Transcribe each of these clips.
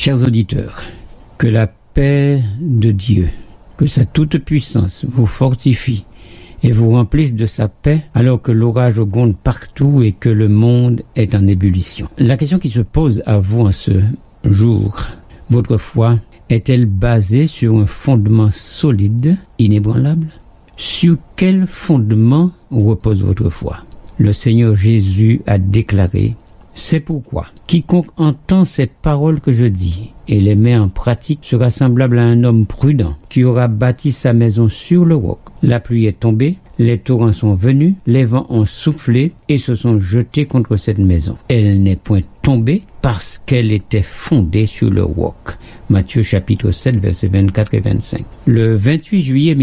Chers auditeurs, que la paix de Dieu, que sa toute-puissance vous fortifie et vous remplisse de sa paix alors que l'orage gronde partout et que le monde est en ébullition. La question qui se pose à vous en ce jour, votre foi est-elle basée sur un fondement solide, inébranlable? Sur quel fondement repose votre foi? Le Seigneur Jésus a déclaré: c'est pourquoi quiconque entend ces paroles que je dis et les met en pratique sera semblable à un homme prudent qui aura bâti sa maison sur le roc. La pluie est tombée, les torrents sont venus, les vents ont soufflé et se sont jetés contre cette maison. Elle n'est point tombée parce qu'elle était fondée sur le roc. Matthieu chapitre 7, versets 24 et 25. Le 28 juillet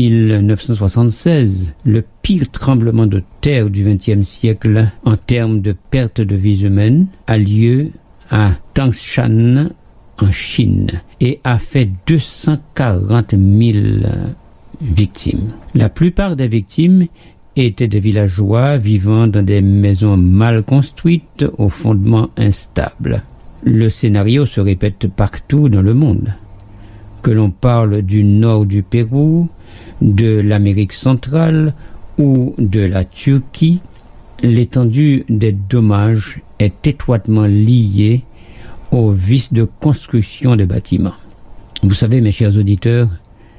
1976, le pire tremblement de terre du XXe siècle en termes de perte de vies humaines a lieu à Tangshan en Chine et a fait 240 000 victimes. La plupart des victimes étaient des villageois vivant dans des maisons mal construites aux fondements instables. Le scénario se répète partout dans le monde. Que l'on parle du nord du Pérou, de l'Amérique centrale ou de la Turquie, l'étendue des dommages est étroitement liée au vice de construction des bâtiments. Vous savez, mes chers auditeurs,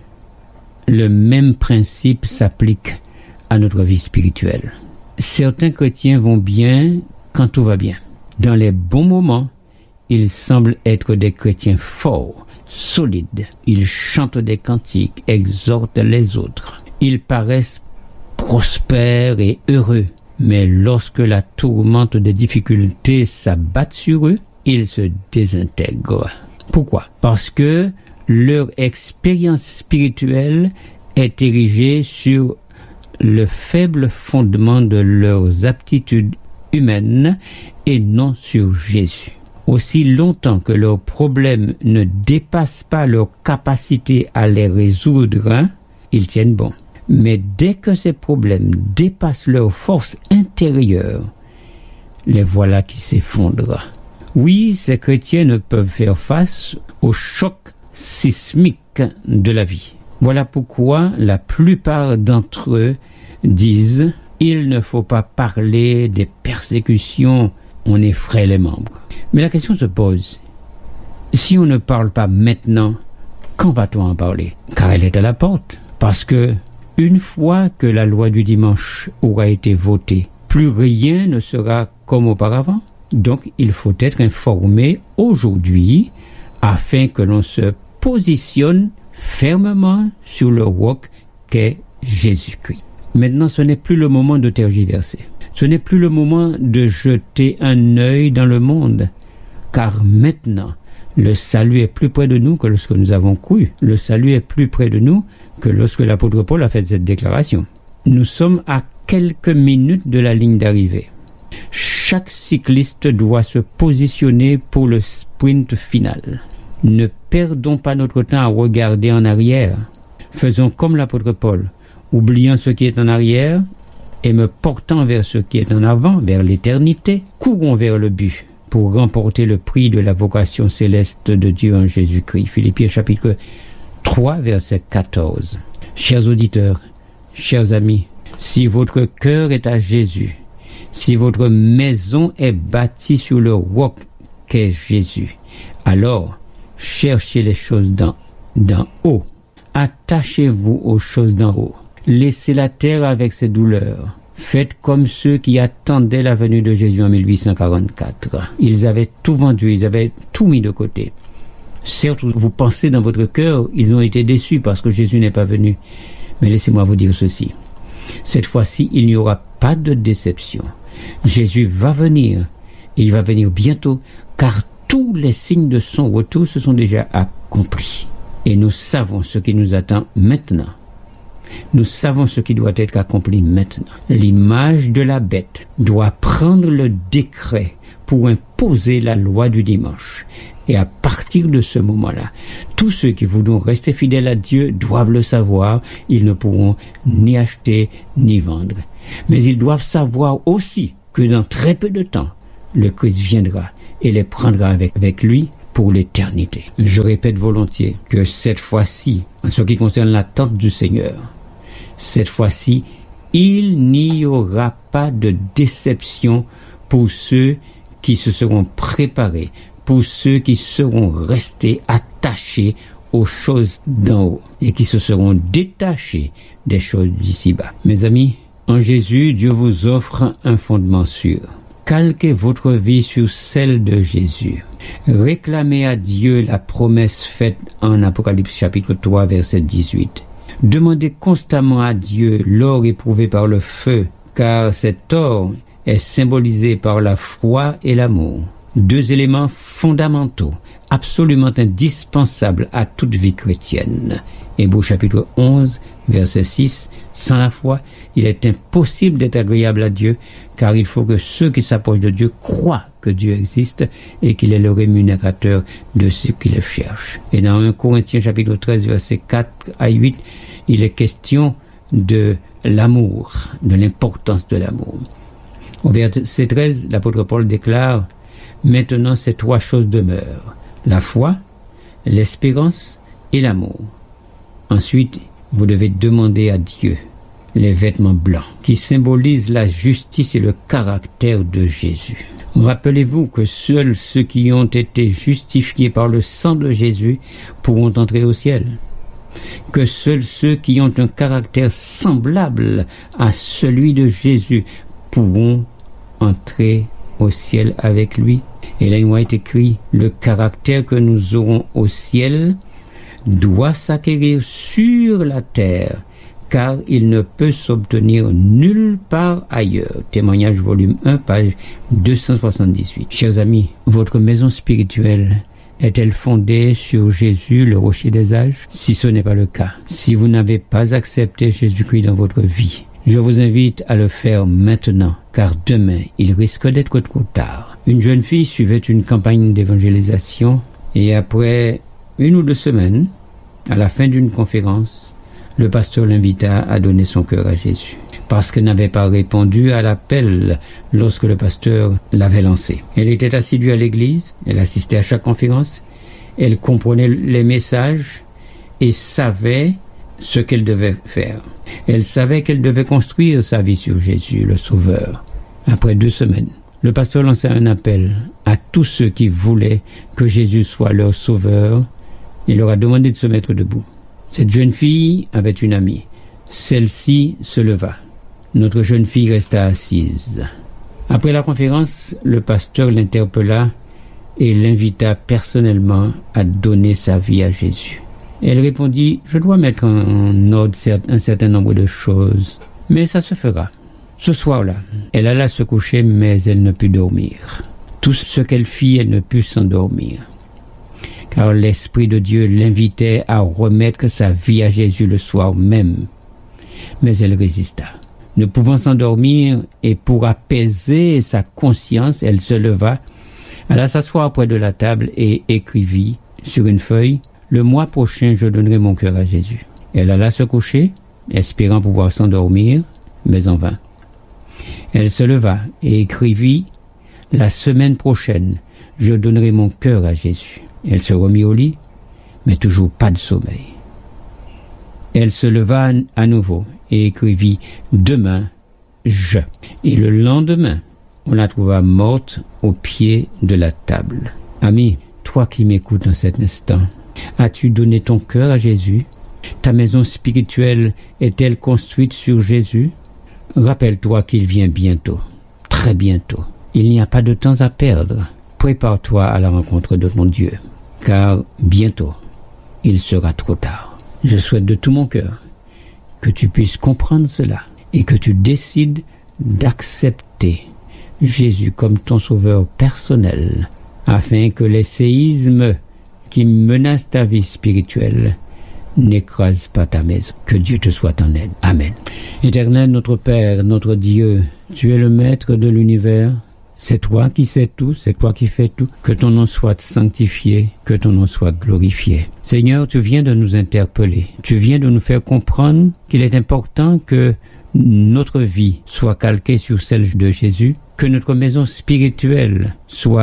le même principe s'applique à notre vie spirituelle. Certains chrétiens vont bien quand tout va bien. Dans les bons moments, ils semblent être des chrétiens forts, solides. Ils chantent des cantiques, exhortent les autres. Ils paraissent prospères et heureux. Mais lorsque la tourmente des difficultés s'abat sur eux, ils se désintègrent. Pourquoi? Parce que leur expérience spirituelle est érigée sur le faible fondement de leurs aptitudes humaines et non sur Jésus. Aussi longtemps que leurs problèmes ne dépassent pas leur capacité à les résoudre, ils tiennent bon. Mais dès que ces problèmes dépassent leur force intérieure, les voilà qui s'effondrent. Oui, ces chrétiens ne peuvent faire face au choc sismique de la vie. Voilà pourquoi la plupart d'entre eux disent « Il ne faut pas parler des persécutions, on effraie les membres ». Mais la question se pose, si on ne parle pas maintenant, quand va-t-on en parler? Car elle est à la porte. Parce que, une fois que la loi du dimanche aura été votée, plus rien ne sera comme auparavant. Donc, il faut être informé aujourd'hui afin que l'on se positionne fermement sur le roc qu'est Jésus-Christ. Maintenant, ce n'est plus le moment de tergiverser. Ce n'est plus le moment de jeter un œil dans le monde. Car maintenant, le salut est plus près de nous que lorsque nous avons cru. Le salut est plus près de nous que lorsque l'apôtre Paul a fait cette déclaration. Nous sommes à quelques minutes de la ligne d'arrivée. Chaque cycliste doit se positionner pour le sprint final. Ne perdons pas notre temps à regarder en arrière. Faisons comme l'apôtre Paul, oubliant ce qui est en arrière et me portant vers ce qui est en avant, vers l'éternité. Courons vers le but pour remporter le prix de la vocation céleste de Dieu en Jésus-Christ. Philippiens chapitre 3, verset 14. Chers auditeurs, chers amis, si votre cœur est à Jésus, si votre maison est bâtie sur le roc qu'est Jésus, alors cherchez les choses d'en haut. Attachez-vous aux choses d'en haut. Laissez la terre avec ses douleurs. Faites comme ceux qui attendaient la venue de Jésus en 1844. Ils avaient tout vendu, ils avaient tout mis de côté. Certes, vous pensez dans votre cœur, ils ont été déçus parce que Jésus n'est pas venu. Mais laissez-moi vous dire ceci. Cette fois-ci, il n'y aura pas de déception. Jésus va venir, et il va venir bientôt, car tous les signes de son retour se sont déjà accomplis. Et nous savons ce qui nous attend maintenant. Nous savons ce qui doit être accompli maintenant. L'image de la bête doit prendre le décret pour imposer la loi du dimanche. Et à partir de ce moment-là, tous ceux qui voudront rester fidèles à Dieu doivent le savoir. Ils ne pourront ni acheter ni vendre. Mais ils doivent savoir aussi que dans très peu de temps, le Christ viendra et les prendra avec lui pour pour l'éternité. Je répète volontiers que cette fois-ci, en ce qui concerne l'attente du Seigneur, cette fois-ci, il n'y aura pas de déception pour ceux qui se seront préparés, pour ceux qui seront restés attachés aux choses d'en haut et qui se seront détachés des choses d'ici-bas. Mes amis, en Jésus, Dieu vous offre un fondement sûr. Calquez votre vie sur celle de Jésus. Réclamez à Dieu la promesse faite en Apocalypse chapitre 3, verset 18. Demandez constamment à Dieu l'or éprouvé par le feu, car cet or est symbolisé par la foi et l'amour. Deux éléments fondamentaux, absolument indispensables à toute vie chrétienne. Hébreux chapitre 11, verset 6. Sans la foi, il est impossible d'être agréable à Dieu, car il faut que ceux qui s'approchent de Dieu croient que Dieu existe et qu'il est le rémunérateur de ceux qui le cherchent. Et dans 1 Corinthiens chapitre 13, verset 4 à 8, il est question de l'amour, de l'importance de l'amour. Au verset 13, l'apôtre Paul déclare « Maintenant ces trois choses demeurent, la foi, l'espérance et l'amour. » Ensuite, vous devez demander à Dieu les vêtements blancs qui symbolisent la justice et le caractère de Jésus. Rappelez-vous que seuls ceux qui ont été justifiés par le sang de Jésus pourront entrer au ciel. Que seuls ceux qui ont un caractère semblable à celui de Jésus pourront entrer au ciel avec lui. Ellen White écrit « Le caractère que nous aurons au ciel doit s'acquérir sur la terre, car il ne peut s'obtenir nulle part ailleurs. » Témoignage volume 1, page 278. Chers amis, votre maison spirituelle est-elle fondée sur Jésus, le rocher des âges? Si ce n'est pas le cas, si vous n'avez pas accepté Jésus-Christ dans votre vie, je vous invite à le faire maintenant, car demain, il risque d'être trop tard. Une jeune fille suivait une campagne d'évangélisation et après 1 ou 2 semaines, à la fin d'une conférence, le pasteur l'invita à donner son cœur à Jésus, parce qu'elle n'avait pas répondu à l'appel lorsque le pasteur l'avait lancé. Elle était assidue à l'église, elle assistait à chaque conférence, elle comprenait les messages et savait ce qu'elle devait faire. Elle savait qu'elle devait construire sa vie sur Jésus, le Sauveur. Après 2 semaines, le pasteur lança un appel à tous ceux qui voulaient que Jésus soit leur Sauveur. Il leur a demandé de se mettre debout. Cette jeune fille avait une amie. Celle-ci se leva. Notre jeune fille resta assise. Après la conférence, le pasteur l'interpella et l'invita personnellement à donner sa vie à Jésus. Elle répondit « Je dois mettre en ordre un certain nombre de choses, mais ça se fera. » Ce soir-là, elle alla se coucher, mais elle ne put dormir. Tout ce qu'elle fit, elle ne put s'endormir, car l'Esprit de Dieu l'invitait à remettre sa vie à Jésus le soir même. Mais elle résista. Ne pouvant s'endormir, et pour apaiser sa conscience, elle se leva, alla s'asseoir près de la table et écrivit sur une feuille « Le mois prochain, je donnerai mon cœur à Jésus. » Elle alla se coucher, espérant pouvoir s'endormir, mais en vain. Elle se leva et écrivit « La semaine prochaine, je donnerai mon cœur à Jésus. » Elle se remit au lit, mais toujours pas de sommeil. Elle se leva à nouveau et écrivit « Demain, je ». Et le lendemain, on la trouva morte au pied de la table. Ami, toi qui m'écoutes en cet instant, as-tu donné ton cœur à Jésus? Ta maison spirituelle est-elle construite sur Jésus? Rappelle-toi qu'il vient bientôt, très bientôt. Il n'y a pas de temps à perdre. Prépare-toi à la rencontre de ton Dieu, car bientôt, il sera trop tard. Je souhaite de tout mon cœur que tu puisses comprendre cela et que tu décides d'accepter Jésus comme ton sauveur personnel, afin que les séismes qui menacent ta vie spirituelle n'écrasent pas ta maison. Que Dieu te soit en aide. Amen. Éternel, notre Père, notre Dieu, tu es le maître de l'univers. C'est toi qui sais tout, c'est toi qui fais tout. Que ton nom soit sanctifié, que ton nom soit glorifié. Seigneur, tu viens de nous interpeller. Tu viens de nous faire comprendre qu'il est important que notre vie soit calquée sur celle de Jésus, que notre maison spirituelle soit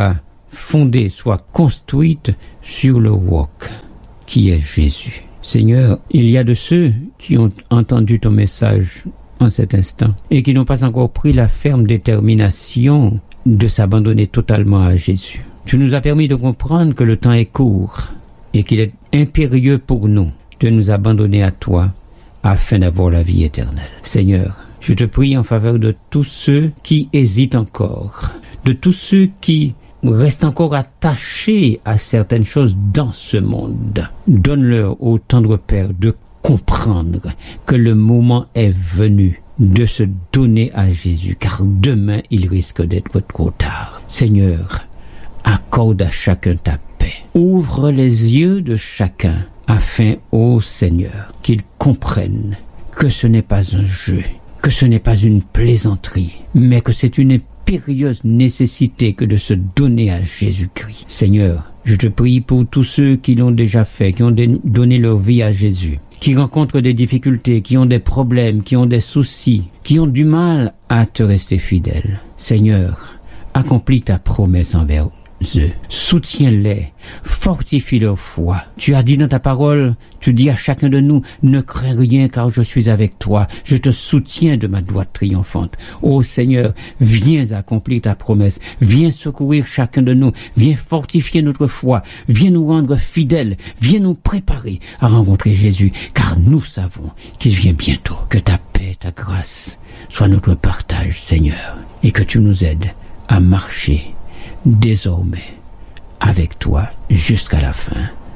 fondée, soit construite sur le roc qui est Jésus. Seigneur, il y a de ceux qui ont entendu ton message en cet instant et qui n'ont pas encore pris la ferme détermination de s'abandonner totalement à Jésus. Tu nous as permis de comprendre que le temps est court et qu'il est impérieux pour nous de nous abandonner à toi afin d'avoir la vie éternelle. Seigneur, je te prie en faveur de tous ceux qui hésitent encore, de tous ceux qui restent encore attachés à certaines choses dans ce monde. Donne-leur, ô tendre Père, de comprendre que le moment est venu de se donner à Jésus, car demain il risque d'être trop tard. Seigneur, accorde à chacun ta paix. Ouvre les yeux de chacun afin, ô Seigneur, qu'ils comprennent que ce n'est pas un jeu, que ce n'est pas une plaisanterie, mais que c'est une impérieuse nécessité que de se donner à Jésus-Christ. Seigneur, je te prie pour tous ceux qui l'ont déjà fait, qui ont donné leur vie à Jésus, qui rencontrent des difficultés, qui ont des problèmes, qui ont des soucis, qui ont du mal à te rester fidèle. Seigneur, accomplis ta promesse envers eux. Soutiens-les, fortifie leur foi. Tu as dit dans ta parole, tu dis à chacun de nous, ne crains rien car je suis avec toi, je te soutiens de ma droite triomphante. Ô Seigneur, viens accomplir ta promesse, viens secourir chacun de nous, viens fortifier notre foi, viens nous rendre fidèles, viens nous préparer à rencontrer Jésus, car nous savons qu'il vient bientôt. Que ta paix, ta grâce soit notre partage, Seigneur, et que tu nous aides à marcher désormais avec toi jusqu'à la fin.